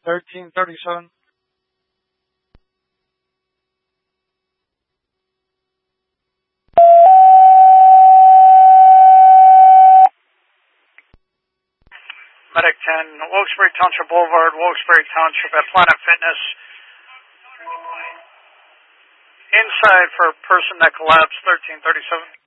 1337. Medic 10, Wilkes-Barre Township Boulevard, Wilkes-Barre Township at Planet Fitness. Inside for person that collapsed, 1337.